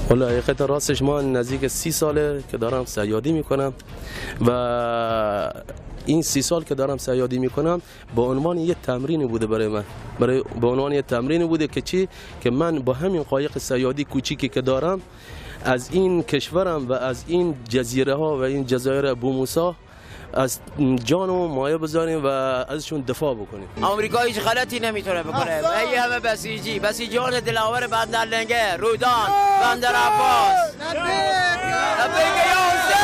والا حقیقت راستش ما نزدیک 30 ساله که دارم صیادی میکنم و این 30 سال که دارم صیادی میکنم به عنوان یه تمرینی بوده برای من، به عنوان یه تمرینی بوده که چی، که من با همین قایق صیادی کوچیکی که دارم از این کشورم و از این جزیره ها و این جزایر ابو موسی از جان و مایه بذاریم و ازشون دفاع بکنیم. آمریکا هیچ غلطی نمیتونه بکنه. ای همه بسیجیان دلاور بندر لنگه، رودان، بندر عباس. لبیک یا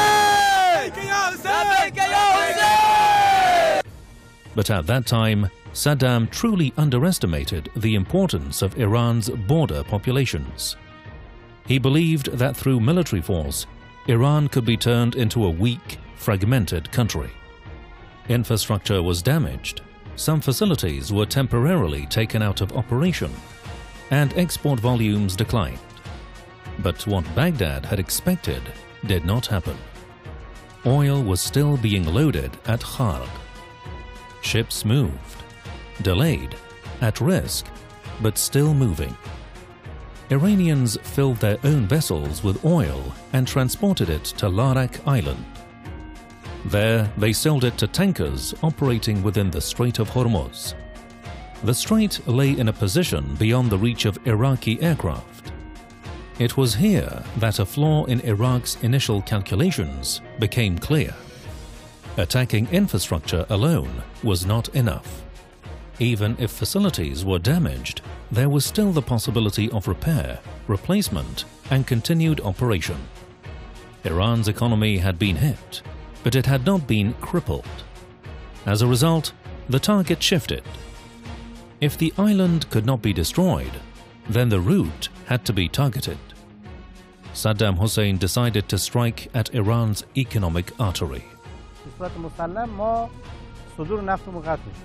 حسین! But at that time, Saddam truly underestimated the importance of Iran's border populations. He believed that through military force, Iran could be turned into a weak, fragmented country. Infrastructure was damaged, some facilities were temporarily taken out of operation, and export volumes declined. But what Baghdad had expected did not happen. Oil was still being loaded at Kharg. Ships moved, delayed, at risk, but still moving. Iranians filled their own vessels with oil and transported it to Larak Island. There, they sold it to tankers operating within the Strait of Hormuz. The strait lay in a position beyond the reach of Iraqi aircraft. It was here that a flaw in Iraq's initial calculations became clear. Attacking infrastructure alone was not enough. Even if facilities were damaged, there was still the possibility of repair, replacement, and continued operation. Iran's economy had been hit, but it had not been crippled. As a result, the target shifted. If the island could not be destroyed, then the route had to be targeted. Saddam Hussein decided to strike at Iran's economic artery.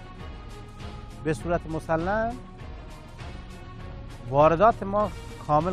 به صورت مسلم واردات ما کامل